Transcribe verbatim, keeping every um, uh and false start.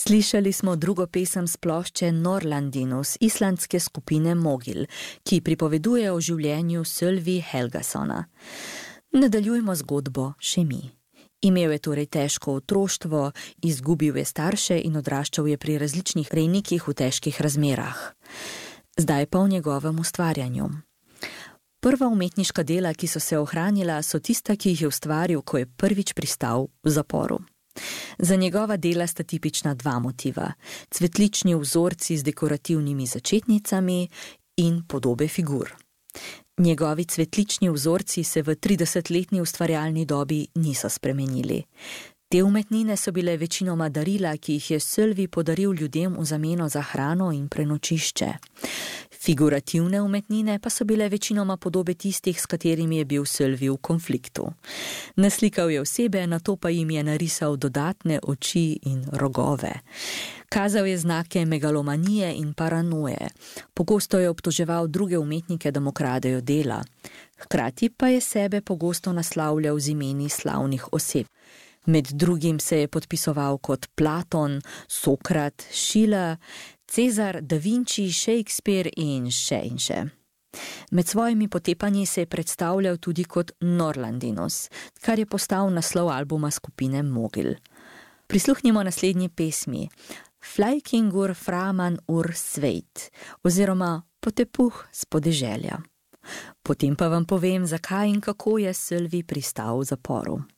Slišali smo drugo pesem s plošče Norlandinus islandske skupine Mogil, ki pripoveduje o življenju Sölvi Helgasona. Nadaljujmo zgodbo še mi. Imel je torej težko otroštvo, izgubil je starše in odraščal je pri različnih rejnikih v težkih razmerah. Zdaj pa v njegovem ustvarjanju. Prva umetniška dela, ki so se ohranila, so tista, ki jih je ustvaril, ko je prvič pristal v zaporu. Za njegova dela sta tipična dva motiva, cvetlični vzorci z dekorativnimi začetnicami in podobe figur. Njegovi cvetlični vzorci se v tridesetletni ustvarjalni dobi niso spremenili. Te umetnine so bile večinoma darila, ki jih je Sölvi podaril ljudem v zameno za hrano in prenočišče. Figurativne umetnine pa so bile večinoma podobe tistih, s katerimi je bil Sölvi v konfliktu. Naslikal je osebe, nato pa jim je narisal dodatne oči in rogove. Kazal je znake megalomanije in paranoje. Pogosto je obtoževal druge umetnike, da mu kradejo dela. Hkrati pa je sebe pogosto naslavljal z imeni slavnih oseb. Med drugim se je podpisoval kot Platon, Sokrat, Schiller, Cezar, Da Vinci, Shakespeare in še in še. Med svojimi potepanji se je predstavljal tudi kot Norlandinus, kar je postal naslov albuma skupine Mogil. Prisluhnimo naslednji pesmi Flækingur framan ur sveit oziroma Potepuh s podeželja. Potem pa vam povem, zakaj in kako je Sölvi pristal v zaporu.